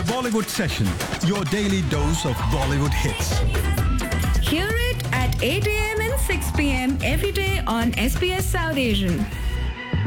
The Bollywood Session, your daily dose of Bollywood hits. Hear it at 8 a.m. and 6 p.m. every day on SBS South Asian.